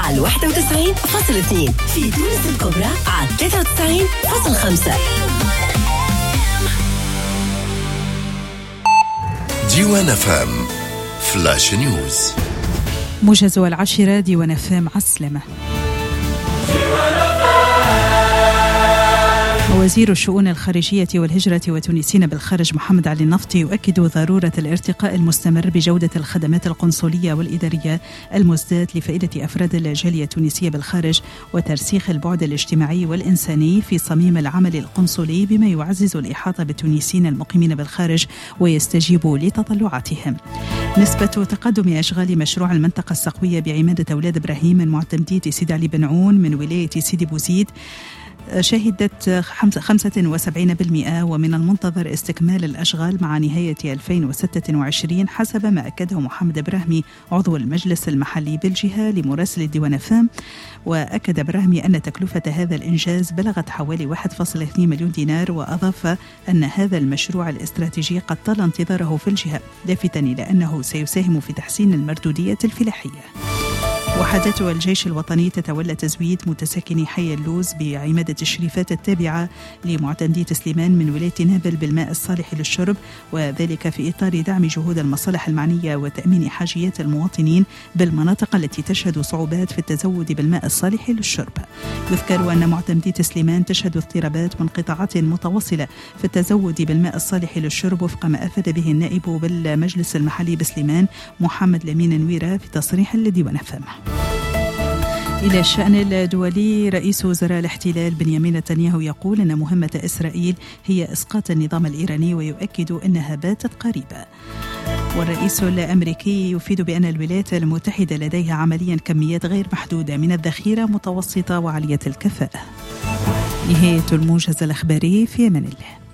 على 91.2، في تونس الكبرى على 93.5. ديوان فام فلاش نيوز. موجز 10 ديوان فام عسلمة. وزير الشؤون الخارجية والهجرة وتونسيين بالخارج محمد علي النفطي يؤكد ضرورة الارتقاء المستمر بجودة الخدمات القنصلية والإدارية المزداد لفائدة أفراد الجالية التونسية بالخارج، وترسيخ البعد الاجتماعي والإنساني في صميم العمل القنصلي بما يعزز الإحاطة بالتونسيين المقيمين بالخارج ويستجيب لتطلعاتهم. نسبة تقدم أشغال مشروع المنطقة السقوية بعمادة أولاد إبراهيم من معتمدية سيدي علي بن عون من ولاية سيدي بوزيد شهدت 75%، ومن المنتظر استكمال الأشغال مع نهاية 2026 حسب ما أكده محمد إبراهيمي عضو المجلس المحلي بالجهة لمراسل ديوان فام. وأكد إبراهيمي أن تكلفة هذا الإنجاز بلغت حوالي 1.2 مليون دينار، وأضاف أن هذا المشروع الاستراتيجي قد طال انتظاره في الجهة، لافتا إلى أنه سيساهم في تحسين المردودية الفلاحية. وحدة الجيش الوطني تتولى تزويد متساكني حي اللوز بعمادة الشريفات التابعة لمعتمدية سليمان من ولاية نابل بالماء الصالح للشرب، وذلك في إطار دعم جهود المصالح المعنية وتأمين حاجيات المواطنين بالمناطق التي تشهد صعوبات في التزود بالماء الصالح للشرب. يذكر أن معتمدية سليمان تشهد اضطرابات من قطاعات متواصلة في التزود بالماء الصالح للشرب، وفق ما أفاد به النائب بالمجلس المحلي بسليمان محمد لمين نويرة في تصريح لديوان فام. إلى الشأن الدولي، رئيس وزراء الاحتلال بنيامين نتنياهو يقول أن مهمة إسرائيل هي إسقاط النظام الإيراني، ويؤكد أنها باتت قريبة. والرئيس الأمريكي يفيد بأن الولايات المتحدة لديها عمليا كميات غير محدودة من الذخيرة متوسطة وعالية الكفاءة. نهاية الموجز الأخباري، في أمان الله.